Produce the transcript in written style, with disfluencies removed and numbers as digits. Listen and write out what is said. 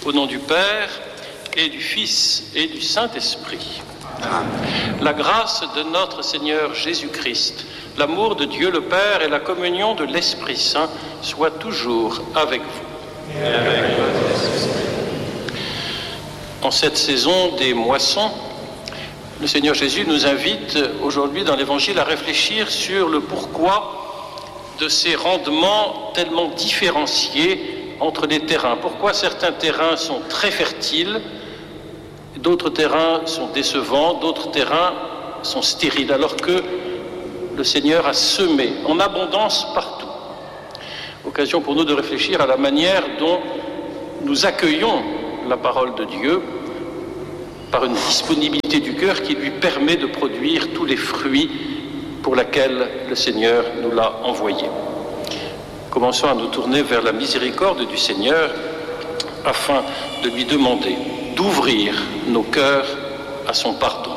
Au nom du Père et du Fils et du Saint-Esprit. La grâce de notre Seigneur Jésus-Christ, l'amour de Dieu le Père et la communion de l'Esprit Saint soient toujours avec vous. Et avec votre esprit. En cette saison des moissons, le Seigneur Jésus nous invite aujourd'hui dans l'Évangile à réfléchir sur le pourquoi de ces rendements tellement différenciés entre les terrains. Pourquoi certains terrains sont très fertiles, d'autres terrains sont décevants, d'autres terrains sont stériles, alors que le Seigneur a semé en abondance partout. Occasion pour nous de réfléchir à la manière dont nous accueillons la parole de Dieu par une disponibilité du cœur qui lui permet de produire tous les fruits pour lesquels le Seigneur nous l'a envoyé. Commençons à nous tourner vers la miséricorde du Seigneur afin de lui demander d'ouvrir nos cœurs à son pardon.